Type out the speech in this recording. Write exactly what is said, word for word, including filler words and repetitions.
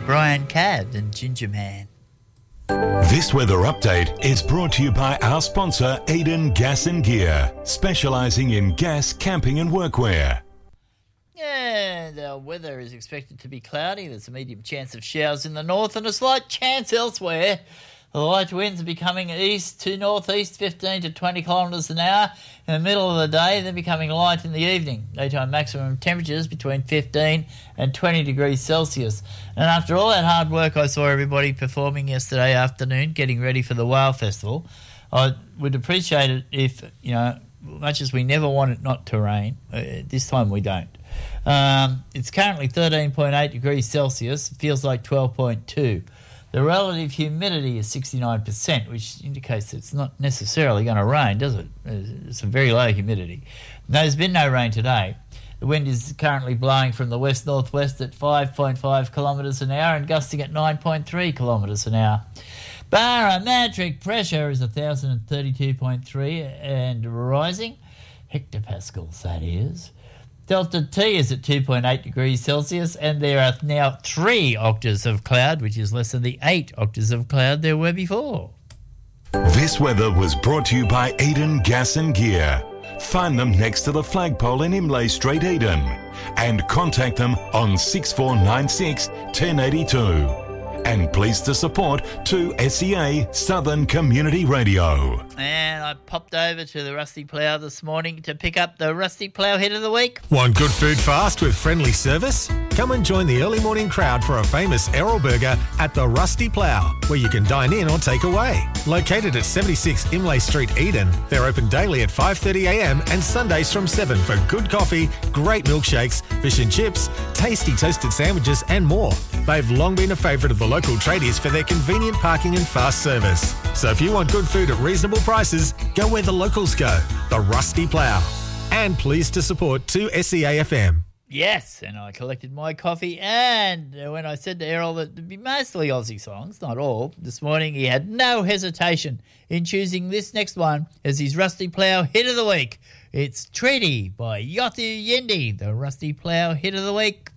Brian Cadd and Ginger Man. This weather update is brought to you by our sponsor, Eden Gas and Gear, specialising in gas, camping and workwear. Yeah, the weather is expected to be cloudy. There's a medium chance of showers in the north and a slight chance elsewhere. The light winds are becoming east to northeast, fifteen to twenty kilometres an hour. In the middle of the day, they're becoming light in the evening. Daytime maximum temperatures between fifteen and twenty degrees Celsius. And after all that hard work I saw everybody performing yesterday afternoon, getting ready for the Whale Festival, I would appreciate it if, you know, much as we never want it not to rain, uh, this time we don't. Um, it's currently thirteen point eight degrees Celsius. It feels like twelve point two. The relative humidity is sixty-nine percent, which indicates that it's not necessarily going to rain, does it? It's a very low humidity. No, there's been no rain today. The wind is currently blowing from the west-northwest at five point five kilometres an hour and gusting at nine point three kilometres an hour. Barometric pressure is one thousand thirty-two point three and rising. Hectopascals, that is. Delta T is at two point eight degrees Celsius, and there are now three octaves of cloud, which is less than the eight octaves of cloud there were before. This weather was brought to you by Eden Gas and Gear. Find them next to the flagpole in Imlay Street, Eden, and contact them on six four nine six, one zero eight two. And pleased to support two S E A Southern Community Radio. And I popped over to the Rusty Plough this morning to pick up the Rusty Plough Hit of the Week. Want good food fast with friendly service? Come and join the early morning crowd for a famous Errol burger at the Rusty Plough, where you can dine in or take away. Located at seventy-six Imlay Street, Eden, they're open daily at five thirty a m and Sundays from seven for good coffee, great milkshakes, fish and chips, tasty toasted sandwiches and more. They've long been a favourite of the local tradies for their convenient parking and fast service. So if you want good food at reasonable prices, go where the locals go, the Rusty Plough. And pleased to support two S E A F M. Yes, and I collected my coffee, and when I said to Errol that it'd be mostly Aussie songs, not all, this morning he had no hesitation in choosing this next one as his Rusty Plough Hit of the Week. It's Treaty by Yothu Yendi, the Rusty Plough Hit of the Week